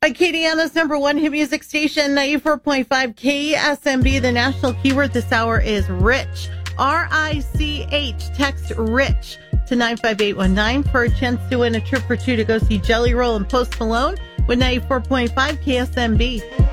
Acadiana's number one hit music station, 94.5 KSMB. The national keyword this hour is rich. R-I-C-H. Text rich to 95819 for a chance to win a trip for two to go see Jelly Roll and Post Malone with 94.5 KSMB.